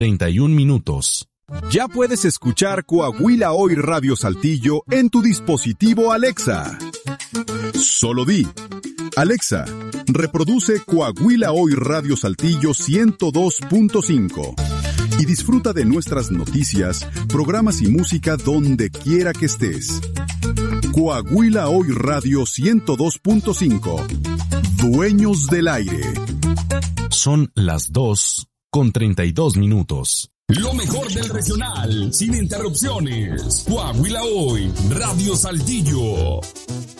31 minutos. Ya puedes escuchar Coahuila Hoy Radio Saltillo en tu dispositivo Alexa. Solo di: Alexa, reproduce Coahuila Hoy Radio Saltillo 102.5 y disfruta de nuestras noticias, programas y música donde quiera que estés. Coahuila Hoy Radio 102.5. Dueños del aire. Son las 2:32 minutos. Lo mejor del regional, sin interrupciones. Coahuila Hoy, Radio Saltillo.